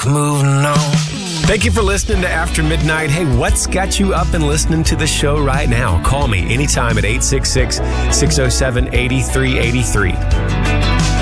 moving on. Thank you for listening to After Midnight. Hey, what's got you up and listening to the show right now? Call me anytime at 866-607-8383.